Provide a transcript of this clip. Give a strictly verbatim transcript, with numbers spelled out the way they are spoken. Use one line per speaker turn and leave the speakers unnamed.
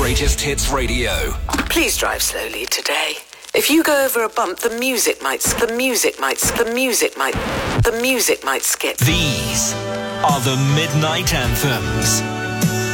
Greatest Hits Radio.
Please drive slowly today. If you go over a bump, the music might, the music might, the music might, the music might skip.
These are the Midnight Anthems.